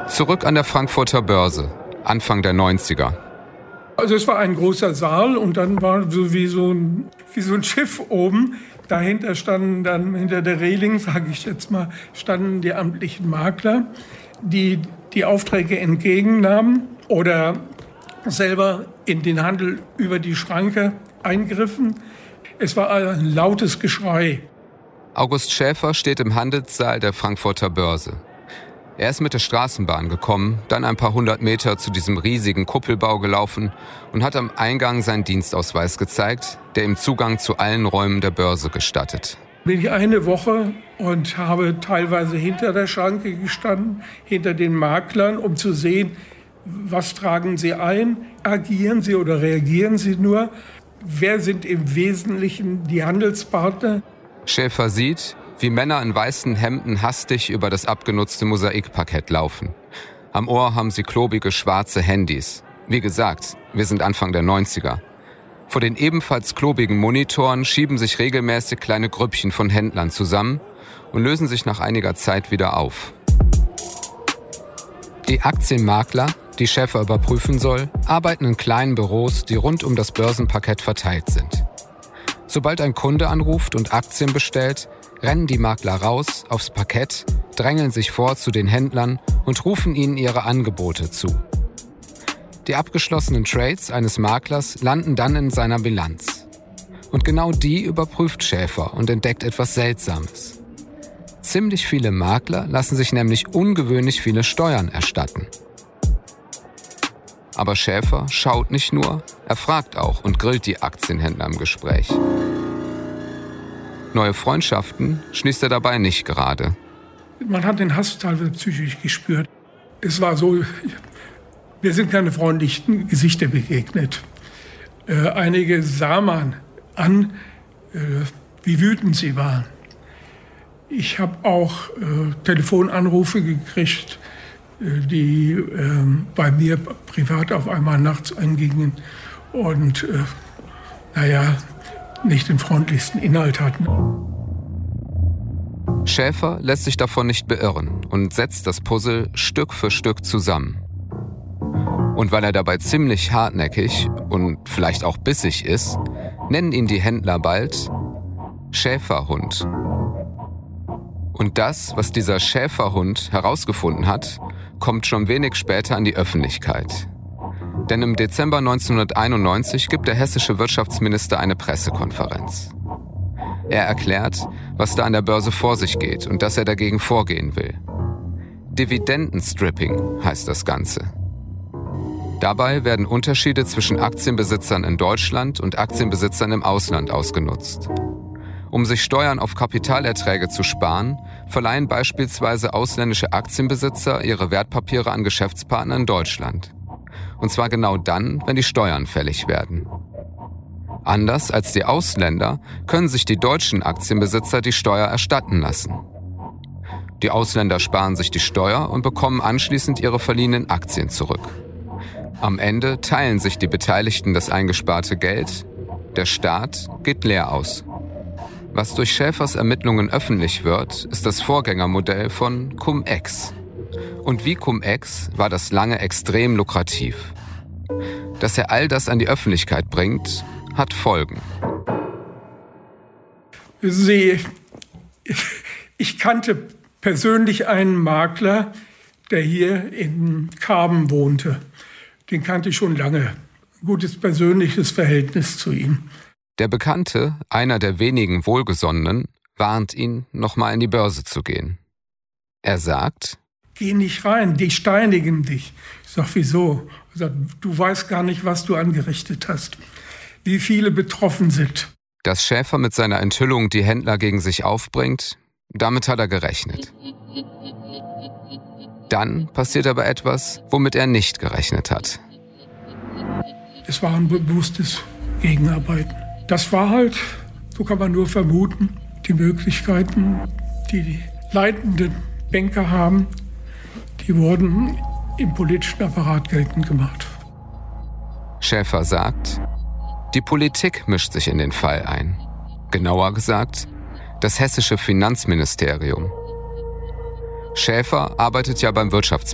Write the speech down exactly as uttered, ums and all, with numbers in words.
Zurück an der Frankfurter Börse, Anfang der neunziger. Also es war ein großer Saal und dann war so wie so ein, wie so ein Schiff oben. Dahinter standen dann, hinter der Reling, sage ich jetzt mal, standen die amtlichen Makler, die die Aufträge entgegennahmen oder selber in den Handel über die Schranke eingriffen. Es war ein lautes Geschrei. August Schäfer steht im Handelssaal der Frankfurter Börse. Er ist mit der Straßenbahn gekommen, dann ein paar hundert Meter zu diesem riesigen Kuppelbau gelaufen und hat am Eingang seinen Dienstausweis gezeigt, der ihm Zugang zu allen Räumen der Börse gestattet. Bin ich eine Woche und habe teilweise hinter der Schranke gestanden, hinter den Maklern, um zu sehen, was tragen sie ein, agieren sie oder reagieren sie nur, wer sind im Wesentlichen die Handelspartner. Schäfer sieht, wie Männer in weißen Hemden hastig über das abgenutzte Mosaikparkett laufen. Am Ohr haben sie klobige schwarze Handys. Wie gesagt, wir sind Anfang der neunziger. Vor den ebenfalls klobigen Monitoren schieben sich regelmäßig kleine Grüppchen von Händlern zusammen und lösen sich nach einiger Zeit wieder auf. Die Aktienmakler, die Schäfer überprüfen soll, arbeiten in kleinen Büros, die rund um das Börsenparkett verteilt sind. Sobald ein Kunde anruft und Aktien bestellt, rennen die Makler raus aufs Parkett, drängeln sich vor zu den Händlern und rufen ihnen ihre Angebote zu. Die abgeschlossenen Trades eines Maklers landen dann in seiner Bilanz. Und genau die überprüft Schäfer und entdeckt etwas Seltsames. Ziemlich viele Makler lassen sich nämlich ungewöhnlich viele Steuern erstatten. Aber Schäfer schaut nicht nur, er fragt auch und grillt die Aktienhändler im Gespräch. Neue Freundschaften schließt er dabei nicht gerade. Man hat den Hass teilweise psychisch gespürt. Es war so, wir sind keine freundlichen Gesichter begegnet. Äh, einige sah man an, äh, wie wütend sie waren. Ich habe auch äh, Telefonanrufe gekriegt, äh, die äh, bei mir privat auf einmal nachts eingingen und äh, naja, nicht den freundlichsten Inhalt hatten. Schäfer lässt sich davon nicht beirren und setzt das Puzzle Stück für Stück zusammen. Und weil er dabei ziemlich hartnäckig und vielleicht auch bissig ist, nennen ihn die Händler bald Schäferhund. Und das, was dieser Schäferhund herausgefunden hat, kommt schon wenig später an die Öffentlichkeit. Denn im Dezember neunzehnhunderteinundneunzig gibt der hessische Wirtschaftsminister eine Pressekonferenz. Er erklärt, was da an der Börse vor sich geht und dass er dagegen vorgehen will. Dividendenstripping heißt das Ganze. Dabei werden Unterschiede zwischen Aktienbesitzern in Deutschland und Aktienbesitzern im Ausland ausgenutzt. Um sich Steuern auf Kapitalerträge zu sparen, verleihen beispielsweise ausländische Aktienbesitzer ihre Wertpapiere an Geschäftspartner in Deutschland. Und zwar genau dann, wenn die Steuern fällig werden. Anders als die Ausländer können sich die deutschen Aktienbesitzer die Steuer erstatten lassen. Die Ausländer sparen sich die Steuer und bekommen anschließend ihre verliehenen Aktien zurück. Am Ende teilen sich die Beteiligten das eingesparte Geld, der Staat geht leer aus. Was durch Schäfers Ermittlungen öffentlich wird, ist das Vorgängermodell von Cum-Ex. Und wie Cum-Ex war das lange extrem lukrativ. Dass er all das an die Öffentlichkeit bringt, hat Folgen. Sie, ich kannte persönlich einen Makler, der hier in Karben wohnte. Den kannte ich schon lange. Ein gutes persönliches Verhältnis zu ihm. Der Bekannte, einer der wenigen Wohlgesonnenen, warnt ihn, nochmal in die Börse zu gehen. Er sagt: Geh nicht rein, die steinigen dich. Ich sag, wieso? Er sagt, du weißt gar nicht, was du angerichtet hast. Wie viele betroffen sind. Dass Schäfer mit seiner Enthüllung die Händler gegen sich aufbringt, damit hat er gerechnet. Dann passiert aber etwas, womit er nicht gerechnet hat. Es war ein bewusstes Gegenarbeiten. Das war halt, so kann man nur vermuten, die Möglichkeiten, die die leitenden Banker haben, die wurden im politischen Apparat geltend gemacht. Schäfer sagt, die Politik mischt sich in den Fall ein. Genauer gesagt, das hessische Finanzministerium. Schäfer arbeitet ja beim Wirtschaftsministerium.